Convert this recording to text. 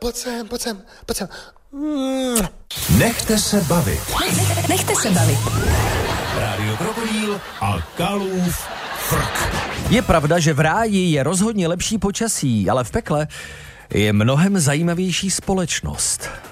pojď sem. Nechte se bavit. Nechte se bavit. Rádio Krokodýl a Kalův frk. Je pravda, že v ráji je rozhodně lepší počasí, ale v pekle je mnohem zajímavější společnost.